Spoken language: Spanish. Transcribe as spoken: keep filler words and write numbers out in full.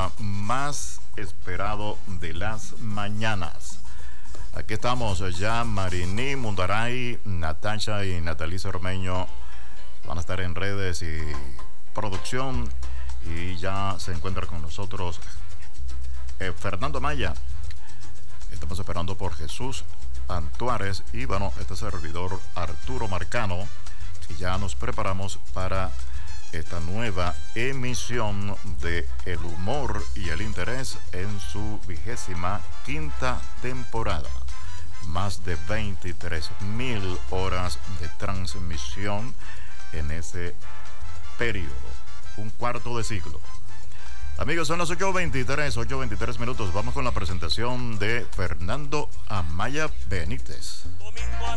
programa más esperado de las mañanas. Aquí estamos ya, Marini Mundaray, Natasha y Natalicia Ormeño van a estar en redes y producción, y ya se encuentra con nosotros eh, Fernando Maya. Estamos esperando por Jesús Antuárez y bueno, este servidor Arturo Marcano, y ya nos preparamos para esta nueva emisión de El Humor y el Interés en su vigésima quinta temporada. Más de veintitrés mil horas de transmisión en ese periodo, un cuarto de siglo. Amigos, son las ocho veintitrés minutos. Vamos con la presentación de Fernando Amaya Benítez.